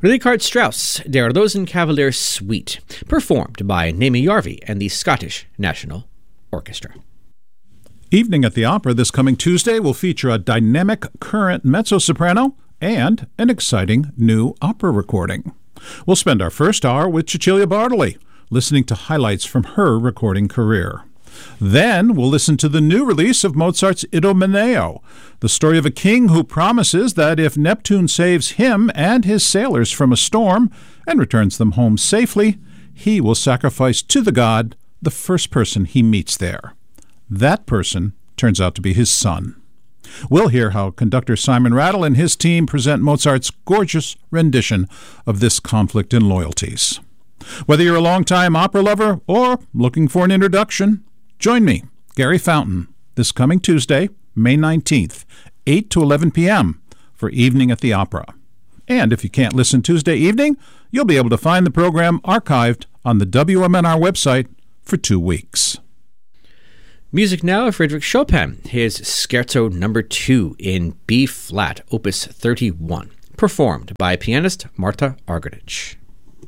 Richard Strauss, Der Rosenkavalier Suite, performed by Naomi Jarvi and the Scottish National Orchestra. Evening at the Opera this coming Tuesday will feature a dynamic current mezzo-soprano and an exciting new opera recording. We'll spend our first hour with Cecilia Bartoli, listening to highlights from her recording career. Then we'll listen to the new release of Mozart's Idomeneo, the story of a king who promises that if Neptune saves him and his sailors from a storm and returns them home safely, he will sacrifice to the god the first person he meets there. That person turns out to be his son. We'll hear how conductor Simon Rattle and his team present Mozart's gorgeous rendition of this conflict in loyalties. Whether you're a longtime opera lover or looking for an introduction, join me, Gary Fountain, this coming Tuesday, May 19th, 8 to 11 p.m. for Evening at the Opera. And if you can't listen Tuesday evening, you'll be able to find the program archived on the WMNR website for 2 weeks. Music now of Frédéric Chopin, his Scherzo No. 2 in B-flat, Opus 31, performed by pianist Marta Argerich.